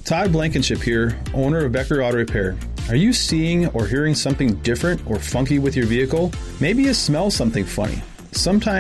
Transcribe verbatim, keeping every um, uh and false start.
Todd Blankenship here, owner of Becker Auto Repair. Are you seeing or hearing something different or funky with your vehicle? Maybe you smell something funny. Sometimes